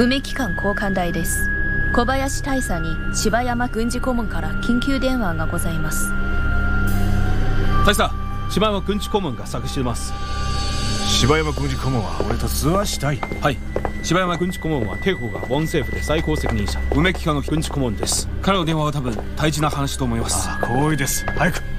梅機関交換台です。小林大佐に柴山軍事顧問から緊急電話がございます。 大佐、柴山軍事顧問が探しています。 柴山軍事顧問は俺と通話したい。 はい、柴山軍事顧問は帝国がウォン政府で最高責任者、梅機関の軍事顧問です。彼の電話は多分大事な話と思います。 光栄です。早く。